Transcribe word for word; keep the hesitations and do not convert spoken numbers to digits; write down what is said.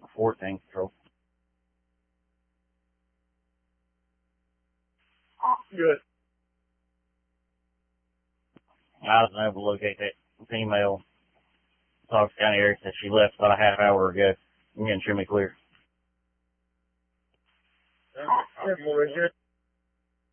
fourteen control. Good. I was able to locate that female Saugus County area that she left about a half hour ago. I'm getting trim me clear. Yeah, right here.